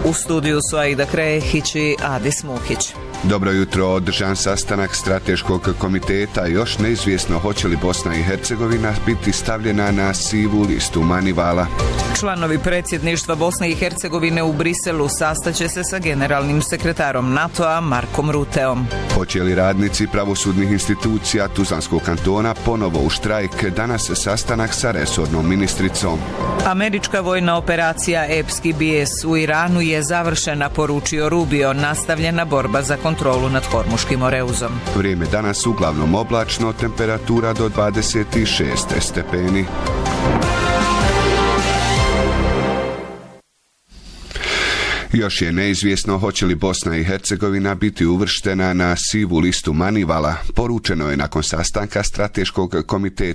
U studiju su Aida Krehić i Adis Muhić. Dobro jutro, održan sastanak strateškog komiteta, još neizvjesno hoće li Bosna i Hercegovina biti stavljena na sivu listu Manivala. Članovi predsjedništva Bosne i Hercegovine u Briselu sastaće se sa generalnim sekretarom NATO-a Markom Ruteom. Hoće li radnici pravosudnih institucija Tuzlanskog kantona ponovo u štrajk, danas sastanak sa resornom ministricom. Američka vojna operacija Epski bijes u Iranu je završena, poručio Rubio, nastavljena borba za kontrolu nad Hormuškim oreuzom. Vrijeme danas uglavnom oblačno, temperatura do 26 stepeni. Još je neizvjesno hoće li Bosna i Hercegovina biti uvrštena na sivu listu Manivala, poručeno je nakon sastanka strateškog komiteta